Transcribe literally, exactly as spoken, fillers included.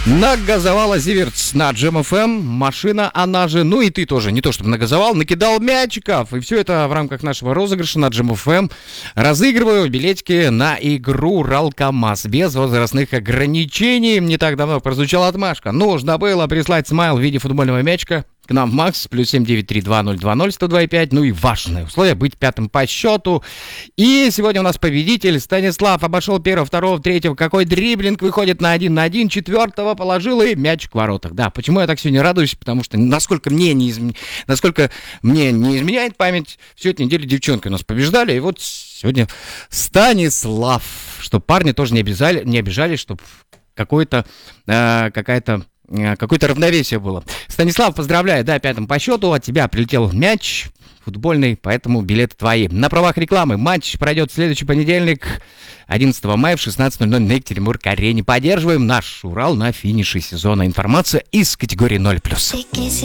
Нагазовала Зиверт на Джем эф эм, машина она же, ну и ты тоже, не то чтобы нагазовал, накидал мячиков, и все это в рамках нашего розыгрыша на Джем эф эм. Разыгрываю билетики на игру Ралкомаз без возрастных ограничений. Не так давно прозвучала отмашка. Нужно было прислать смайл в виде футбольного мячика к нам в Макс, плюс семь девять три два ноль два ноль сто два пять. Ну и важное условие — быть пятым по счету. И сегодня у нас победитель Станислав обошел первого, второго, третьего. Какой дриблинг, выходит на один на один, четвертого положил и мяч в воротах. Да, почему я так сегодня радуюсь? Потому что насколько мне не, изм... насколько мне не изменяет память, всю эту неделю девчонки у нас побеждали. И вот сегодня Станислав. Чтобы парни тоже не обижали, не обижались, чтобы какой-то, э, какая-то Какое-то равновесие было. Станислав, поздравляю, да, пятым по счету. От тебя прилетел мяч футбольный, поэтому билеты твои. На правах рекламы матч пройдет в следующий понедельник, одиннадцатого мая в шестнадцать ноль ноль на Екатеринбург-арене. Поддерживаем наш Урал на финише сезона. Информация из категории ноль плюс.